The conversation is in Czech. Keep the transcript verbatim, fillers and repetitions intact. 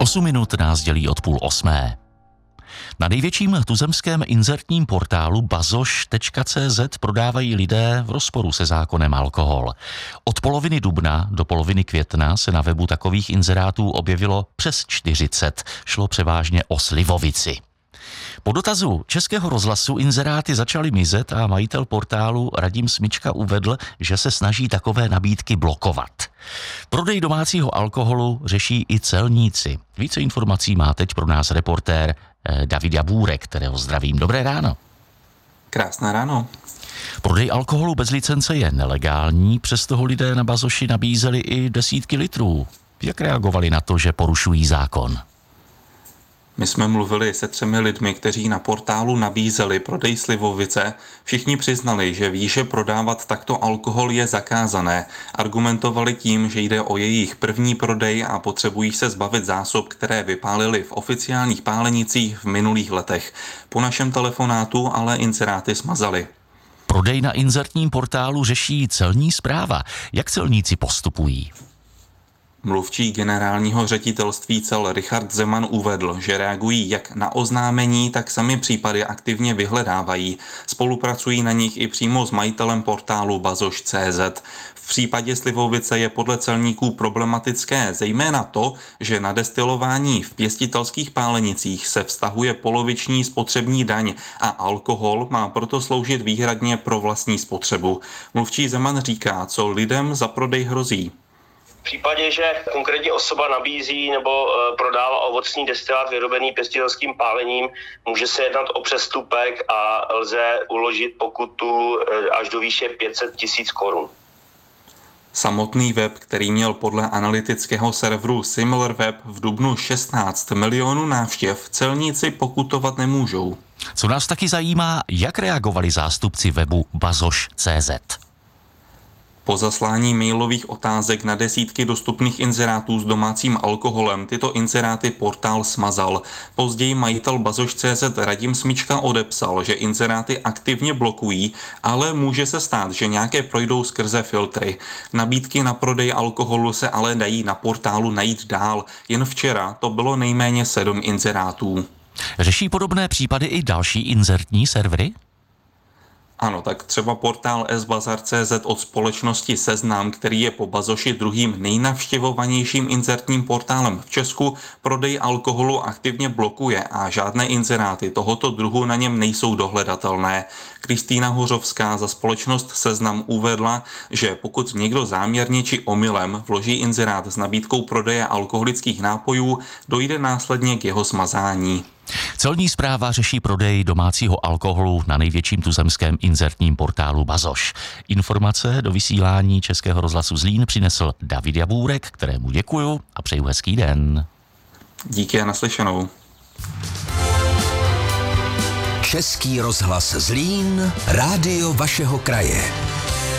Osm minut nás dělí od půl osmé. Na největším tuzemském inzertním portálu bazoš tečka cé zet prodávají lidé v rozporu se zákonem alkohol. Od poloviny dubna do poloviny května se na webu takových inzerátů objevilo přes čtyřicet. Šlo převážně o slivovici. Po dotazu Českého rozhlasu inzeráty začaly mizet a majitel portálu Radim Smyčka uvedl, že se snaží takové nabídky blokovat. Prodej domácího alkoholu řeší i celníci. Více informací má teď pro nás reportér David Jabůrek, kterého zdravím. Dobré ráno. Krásné ráno. Prodej alkoholu bez licence je nelegální, přesto ho lidé na bazoši nabízeli i desítky litrů. Jak reagovali na to, že porušují zákon? My jsme mluvili se třemi lidmi, kteří na portálu nabízeli prodej slivovice. Všichni přiznali, že ví, že prodávat takto alkohol je zakázané. Argumentovali tím, že jde o jejich první prodej a potřebují se zbavit zásob, které vypálili v oficiálních pálenicích v minulých letech. Po našem telefonátu ale inzeráty smazali. Prodej na inzertním portálu řeší celní správa. Jak celníci postupují? Mluvčí generálního ředitelství cel Richard Zeman uvedl, že reagují jak na oznámení, tak sami případy aktivně vyhledávají. Spolupracují na nich i přímo s majitelem portálu bazoš tečka cé zet. V případě slivovice je podle celníků problematické zejména to, že na destilování v pěstitelských pálenicích se vztahuje poloviční spotřební daň a alkohol má proto sloužit výhradně pro vlastní spotřebu. Mluvčí Zeman říká, co lidem za prodej hrozí. V případě, že konkrétní osoba nabízí nebo e, prodává ovocný destilát vyrobený pěstitelským pálením, může se jednat o přestupek a lze uložit pokutu e, až do výše pět set tisíc korun. Samotný web, který měl podle analytického serveru SimilarWeb v dubnu šestnáct milionů návštěv, celníci pokutovat nemůžou. Co nás taky zajímá, jak reagovali zástupci webu bazoš tečka cé zet. Po zaslání mailových otázek na desítky dostupných inzerátů s domácím alkoholem tyto inzeráty portál smazal. Později majitel bazoš tečka cé zet Radim Smyčka odepsal, že inzeráty aktivně blokují, ale může se stát, že nějaké projdou skrze filtry. Nabídky na prodej alkoholu se ale dají na portálu najít dál. Jen včera to bylo nejméně sedm inzerátů. Řeší podobné případy i další inzertní servery? Ano, tak třeba portál es bazar tečka cé zet od společnosti Seznam, který je po bazoši druhým nejnavštěvovanějším inzertním portálem v Česku, prodej alkoholu aktivně blokuje a žádné inzeráty tohoto druhu na něm nejsou dohledatelné. Kristýna Hořovská za společnost Seznam uvedla, že pokud někdo záměrně či omylem vloží inzerát s nabídkou prodeje alkoholických nápojů, dojde následně k jeho smazání. Celní správa řeší prodej domácího alkoholu na největším tuzemském inzertním portálu Bazoš. Informace do vysílání Českého rozhlasu Zlín přinesl David Jabůrek, kterému děkuju a přeju hezký den. Díky a naslyšenou. Český rozhlas Zlín, rádio vašeho kraje.